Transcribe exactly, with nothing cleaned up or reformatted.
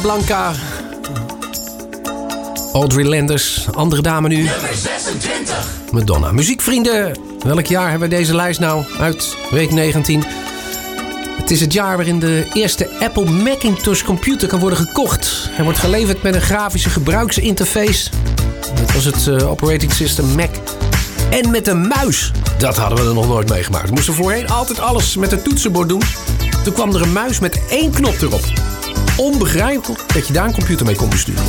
Blanca. Audrey Landers, andere dame nu. Nummer zesentwintig. Madonna. Muziekvrienden, welk jaar hebben we deze lijst nou? Uit week negentien. Het is het jaar waarin de eerste Apple Macintosh computer kan worden gekocht. Hij wordt geleverd met een grafische gebruiksinterface. Dat was het uh, operating system Mac. En met een muis. Dat hadden we er nog nooit meegemaakt. We moesten voorheen altijd alles met een toetsenbord doen. Toen kwam er een muis met één knop erop. Onbegrijpelijk dat je daar een computer mee kon besturen.